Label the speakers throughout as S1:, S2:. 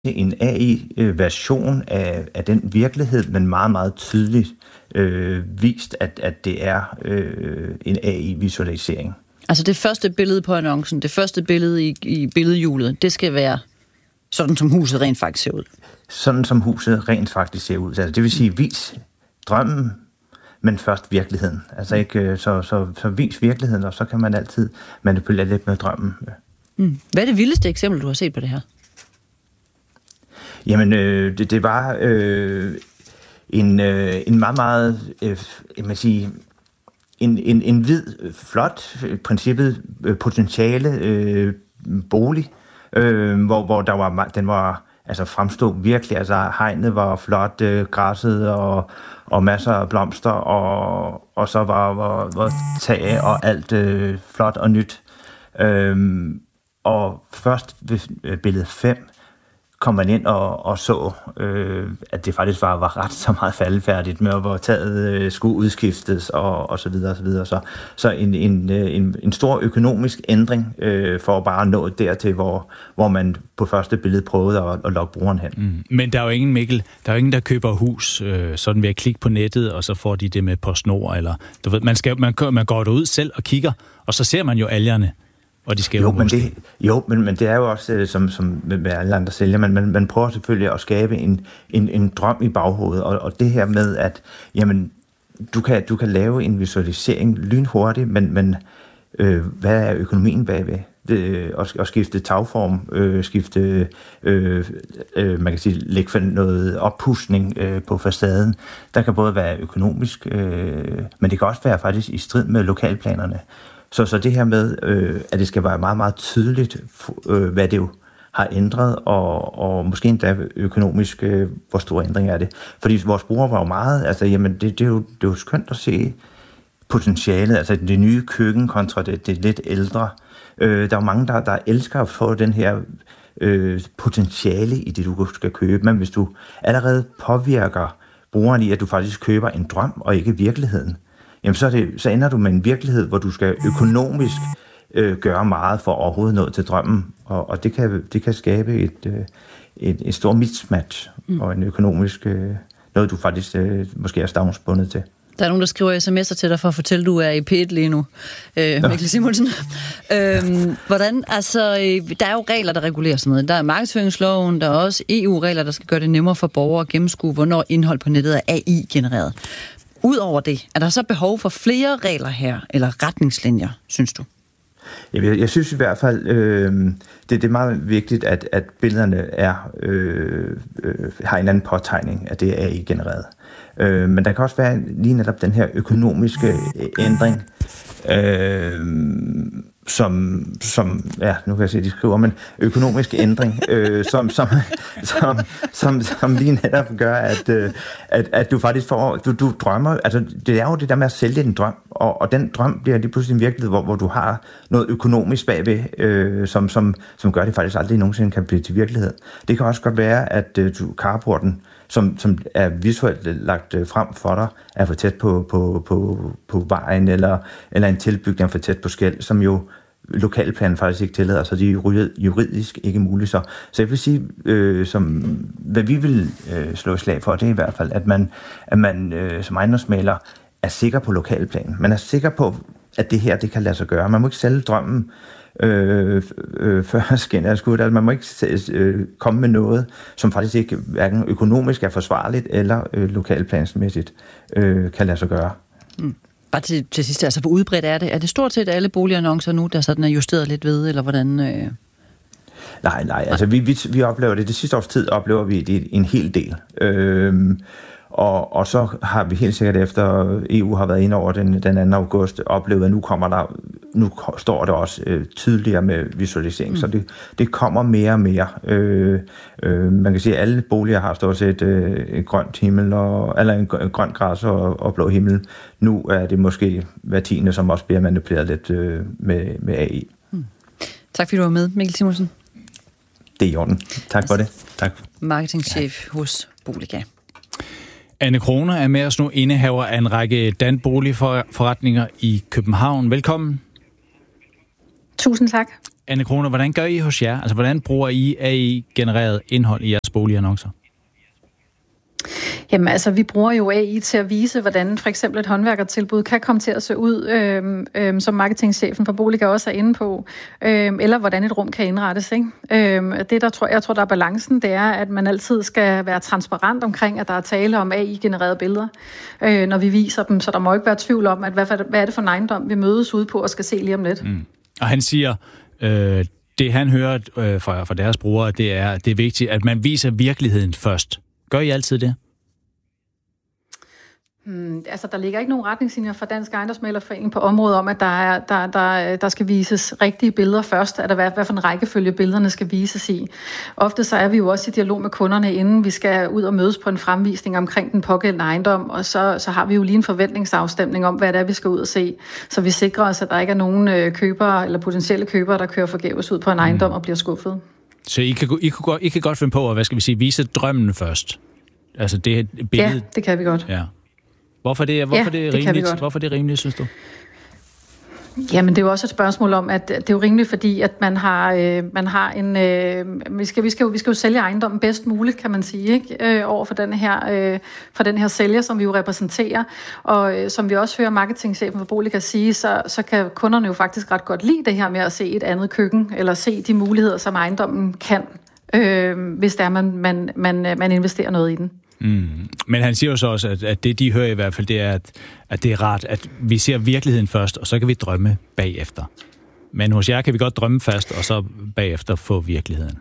S1: en AI-version af den virkelighed, men meget, meget tydeligt vist, at det er en AI-visualisering.
S2: Altså det første billede på annoncen, det første billede i billedhjulet, det skal være sådan, som huset rent faktisk ser ud.
S1: Sådan, som huset rent faktisk ser ud. Altså, det vil sige, vis drømmen, men først virkeligheden. Altså ikke så vis virkeligheden, og så kan man altid manipulere lidt med drømmen.
S2: Hvad er det vildeste eksempel, du har set på det her?
S1: Jamen, det var en meget, meget, en hvid, flot, princippet potentiale bolig, hvor den var altså fremstod virkelig, altså hegnet var flot, græsset og masser af blomster, og så var tag og alt flot og nyt. Og først ved billede 5 kom man ind og så, at det faktisk var ret så meget faldefærdigt med, hvor taget skulle udskiftes og så videre og så videre. Så en stor økonomisk ændring for at bare nå dertil, hvor man på første billede prøvede at lokke brugeren hen.
S3: Men der er jo ingen, Mikkel, der køber hus sådan ved at klikke på nettet, og så får de det med PostNord, eller du ved, man går derud selv og kigger, og så ser man jo algerne. Og de skal
S1: men det er jo også som med alle andre sælger, man prøver selvfølgelig at skabe en drøm i baghovedet, og det her med, at jamen, du kan lave en visualisering lynhurtigt, men hvad er økonomien bagved? At skifte tagform, man kan sige, lægge noget oppudsning på facaden. Der kan både være økonomisk, men det kan også være faktisk i strid med lokalplanerne. Så det her med, at det skal være meget, meget tydeligt, hvad det jo har ændret, og måske endda økonomisk, hvor stor ændring er det. Fordi vores brugere var jo meget, altså jamen, det er jo skønt at se potentialet, altså det nye køkken kontra det lidt ældre. Der er jo mange, der elsker at få den her potentiale i det, du skal købe, men hvis du allerede påvirker brugeren i, at du faktisk køber en drøm og ikke virkeligheden, jamen så ender du med en virkelighed, hvor du skal økonomisk gøre meget for overhovedet nå til drømmen, og det kan skabe et stort mismatch og en økonomisk noget, du faktisk måske er stavnsbundet til.
S2: Der er nogen, der skriver sms'er til dig for at fortælle, at du er i P1 lige nu, Mikkel Simonsen. Hvordan, altså, der er jo regler, der regulerer sådan noget. Der er markedsføringsloven, der er også EU-regler, der skal gøre det nemmere for borgere at gennemskue, hvornår indhold på nettet er AI-genereret. Udover det, er der så behov for flere regler her, eller retningslinjer, synes du?
S1: Jeg synes i hvert fald, det er meget vigtigt, at billederne har en anden påtegning, at det er AI-genereret. Men der kan også være lige netop den her økonomiske ændring, som ja, nu kan jeg se, de skriver, men økonomisk ændring, som lige netop gør, at du faktisk får, du drømmer, altså det er jo det der med at sælge en drøm, og den drøm bliver lige pludselig en virkelighed, hvor du har noget økonomisk bagved, som gør, det faktisk aldrig nogensinde kan blive til virkelighed. Det kan også godt være, at carporten, som er visuelt lagt frem for dig, er for tæt på vejen, eller en tilbygning er for tæt på skel, som jo lokalplanen faktisk ikke tillader, så det er juridisk ikke muligt. Så jeg vil sige, hvad vi vil slå slag for, det er i hvert fald, at man som ejendomsmægler er sikker på lokalplanen. Man er sikker på, at det her, det kan lade sig gøre. Man må ikke sælge drømmen før skinner er skudt. Altså, man må ikke komme med noget, som faktisk ikke hverken økonomisk er forsvarligt eller lokalplansmæssigt kan lade sig gøre.
S2: Bare til sidst, altså hvor udbredt er det? Er det stort set alle boligannoncer nu, der sådan er justeret lidt ved, eller hvordan?
S1: Nej, altså vi oplever det sidste års tid, oplever vi det en hel del. Og så har vi helt sikkert efter EU har været inde over den 2. august oplevet, at nu står det også tydeligere med visualisering, så det kommer mere og mere. Man kan sige, at alle boliger har stort set et grønt himmel, eller en grøn græs og blå himmel. Nu er det måske hver 10., som også bliver manipuleret lidt med AI.
S2: Tak fordi du var med, Mikkel Simonsen.
S1: Det er i orden. Tak for det. Tak.
S2: Marketingchef hos Boliga.
S3: Anne Kroner er med os nu, indehaver af en række boligforretninger i København. Velkommen.
S4: Tusind tak.
S3: Anne Krone, hvordan gør I hos jer? Altså, hvordan bruger I AI-genereret indhold i jeres boligannoncer?
S4: Jamen altså, vi bruger jo AI til at vise, hvordan for eksempel et håndværkertilbud kan komme til at se ud, som marketingchefen for Boliga også er inde på, eller hvordan et rum kan indrettes. Ikke? Jeg tror, der er balancen, det er, at man altid skal være transparent omkring, at der er tale om AI-genererede billeder, når vi viser dem, så der må ikke være tvivl om, at hvad er det for en ejendom, vi mødes ude på og skal se lige om lidt.
S3: Og han siger, det han hører fra deres brugere, det er vigtigt, at man viser virkeligheden først. Gør I altid det?
S4: Altså, der ligger ikke nogen retningslinjer fra Dansk Ejendomsmæglerforening på området om, at der skal vises rigtige billeder først, at hvad for en rækkefølge billederne skal vises i. Ofte så er vi jo også i dialog med kunderne, inden vi skal ud og mødes på en fremvisning omkring den pågældende ejendom, og så har vi jo lige en forventningsafstemning om, hvad det er, vi skal ud og se. Så vi sikrer os, at der ikke er nogen købere eller potentielle købere, der kører forgæves ud på en ejendom og bliver skuffet. Så
S3: I kan godt finde på at, vise drømmen først? Altså det billede...
S4: Ja, det kan vi godt.
S3: Ja. Hvorfor det er rimeligt? Hvorfor det er rimeligt, synes du?
S4: Jamen, det er jo også et spørgsmål om, at det er jo rimeligt, fordi at man har en... Vi skal jo sælge ejendommen bedst muligt, kan man sige, ikke? Over for den her sælger, som vi jo repræsenterer. Og som vi også hører marketingchefen for Boliga sige, så kan kunderne jo faktisk ret godt lide det her med at se et andet køkken, eller se de muligheder, som ejendommen kan, hvis det er, man investerer noget i den.
S3: Men han siger jo så også, at det, de hører i hvert fald, det er, at det er rart, at vi ser virkeligheden først, og så kan vi drømme bagefter. Men hos jer kan vi godt drømme først, og så bagefter få virkeligheden.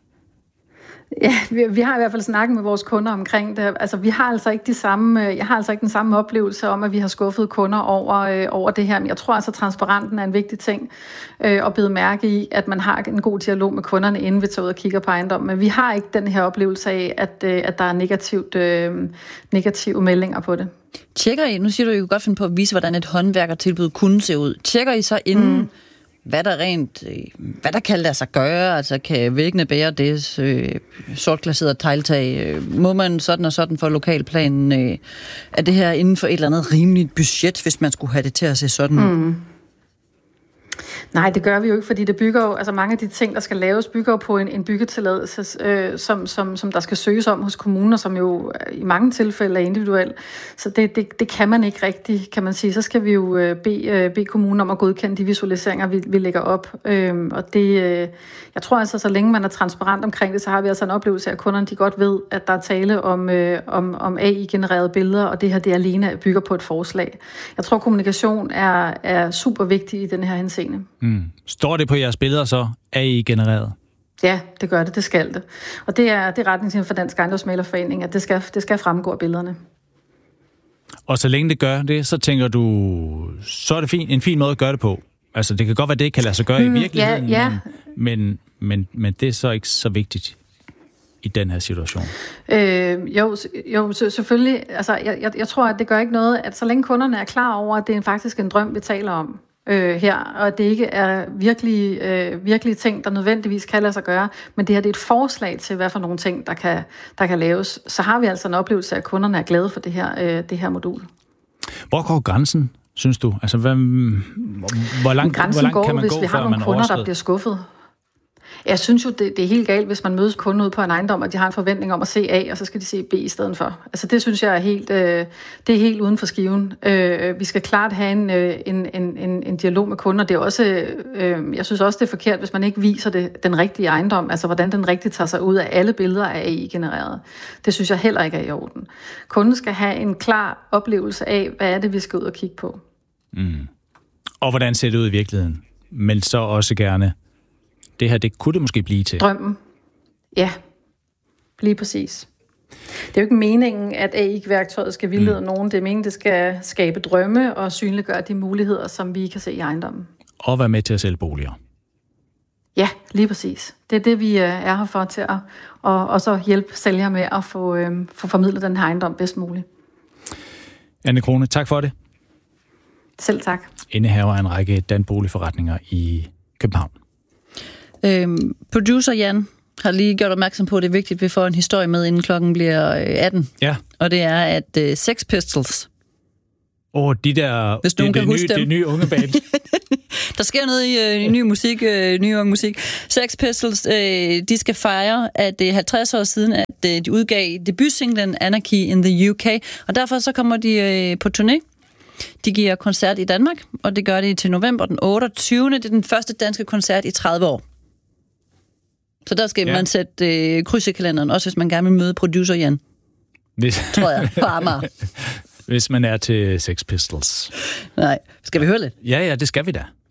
S4: Ja, vi har i hvert fald snakket med vores kunder omkring det. Altså, jeg har altså ikke den samme oplevelse om, at vi har skuffet kunder over det her. Men jeg tror altså, at transparenten er en vigtig ting at bide mærke i, at man har en god dialog med kunderne, inden vi tager ud og kigger på ejendommen. Men vi har ikke den her oplevelse af, at der er negative meldinger på det.
S2: Tjekker I, nu siger du jo godt finde på at vise, hvordan et håndværkertilbud kunne se ud. Tjekker I så inden... Hvad der kan lade sig gøre, altså kan væggene bære det, sortglaseret tegltag, må man sådan og sådan for lokalplanen, er det her inden for et eller andet rimeligt budget, hvis man skulle have det til at se sådan?
S4: Nej, det gør vi jo ikke, fordi det bygger jo, altså mange af de ting, der skal laves, bygger jo på en byggetilladelse, som der skal søges om hos kommuner, som jo i mange tilfælde er individuel. Så det kan man ikke rigtig, kan man sige. Så skal vi jo bede kommunen om at godkende de visualiseringer, vi lægger op. Og det, jeg tror altså, så længe man er transparent omkring det, så har vi altså en oplevelse af, at kunderne de godt ved, at der er tale om AI-genererede billeder, og det her det alene bygger på et forslag. Jeg tror, kommunikation er super vigtig i den her henseende.
S3: Står det på jeres billeder så, AI-genereret?
S4: Ja, det gør det. Det skal det. Og det er retningslinjen for Dansk Ejendomsmæglerforening, at det skal fremgå af billederne.
S3: Og så længe det gør det, så tænker du, så er det en fin måde at gøre det på. Altså, det kan godt være, det ikke kan lade sig gøre i virkeligheden,
S4: ja.
S3: Men det er så ikke så vigtigt i den her situation.
S4: Jo, selvfølgelig. Altså, jeg tror, at det gør ikke noget, at så længe kunderne er klar over, at det er faktisk en drøm, vi taler om her, og det ikke er virkelige ting, der nødvendigvis kan lade sig gøre, men det her det er et forslag til, hvad for nogle ting, der kan laves, så har vi altså en oplevelse af, at kunderne er glade for det her modul.
S3: Hvor går grænsen, synes du? Altså, hvor langt kan man gå,
S4: hvis vi har nogle kunder, der bliver skuffet? Jeg synes jo, det er helt galt, hvis man mødes kunden ude på en ejendom, og de har en forventning om at se A, og så skal de se B i stedet for. Altså det synes jeg er helt uden for skiven. Vi skal klart have en dialog med kunder. Det er også, jeg synes også, det er forkert, hvis man ikke viser den rigtige ejendom, altså hvordan den rigtigt tager sig ud af alle billeder af AI-genereret. Det synes jeg heller ikke er i orden. Kunden skal have en klar oplevelse af, hvad er det, vi skal ud og kigge på.
S3: Og hvordan ser det ud i virkeligheden? Men så også gerne det her, det kunne det måske blive til.
S4: Drømmen. Ja, lige præcis. Det er jo ikke meningen, at AI-værktøjet skal vildlede nogen. Det er meningen, det skal skabe drømme og synliggøre de muligheder, som vi kan se i ejendommen.
S3: Og være med til at sælge boliger.
S4: Ja, lige præcis. Det er det, vi er her for til at og så hjælpe sælgere med at få formidlet den her ejendom bedst muligt.
S3: Anne Krone, tak for det.
S4: Selv tak.
S3: Indehaver af en række danboligforretninger i København.
S2: Producer Jan har lige gjort opmærksom på, at det er vigtigt, at vi får en historie med, inden klokken bliver 18.
S3: Ja.
S2: Og det er, at Sex Pistols...
S3: De der...
S2: Hvis nogen kan huske dem.
S3: Det nye unge band.
S2: Der sker noget i ny musik, ny ung musik. Sex Pistols, de skal fejre, at det er 50 år siden, at de udgav debutsinglen Anarchy in the UK, og derfor så kommer de på turné. De giver koncert i Danmark, og det gør de til november den 28. Det er den første danske koncert i 30 år. Så der skal man sætte kryds i kalenderen, også hvis man gerne vil møde producer Jan. Tror jeg, på Amager.
S3: Hvis man er til Sex Pistols.
S2: Nej, skal vi høre lidt?
S3: Ja, det skal vi da.